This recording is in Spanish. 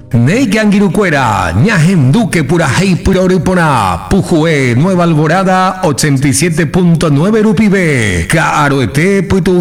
Neigangirucuera, Ñajem Duque Purajei Puroripona, Pujue, Nueva Alborada 87.9 Rupibe, Caroete Putu